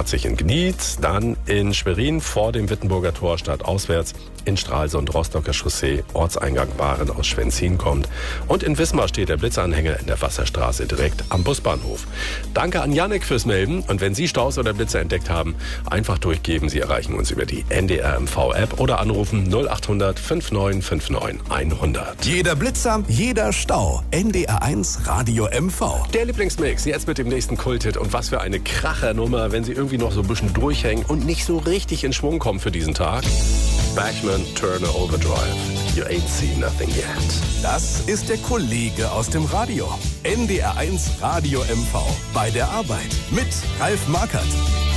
A87 in Gniez, dann in Schwerin vor dem Wittenburger Tor stadtauswärts, in Stralsund Rostocker Chaussee, Ortseingang Waren aus Schwenzin kommt. Und in Wismar steht der Blitzanhänger in der Wasserstraße direkt am Busbahnhof. Danke an Jannik fürs Melden. Und wenn Sie Staus oder Blitze entdeckt haben, einfach durchgeben. Sie erreichen uns über die NDR MV-App oder anrufen 0800 5959 100. Jeder Blitzer, jeder Stau. NDR1 Radio MV. Der Lieblingsmix, jetzt mit dem nächsten Kulthit. Und was für eine Krachernummer, wenn Sie irgendwie noch so ein bisschen durchhängen und nicht so richtig in Schwung kommen für diesen Tag. Bachman Turner Overdrive. You ain't seen nothing yet. Das ist der Kollege aus dem Radio. NDR1 Radio MV. Bei der Arbeit mit Ralf Markert.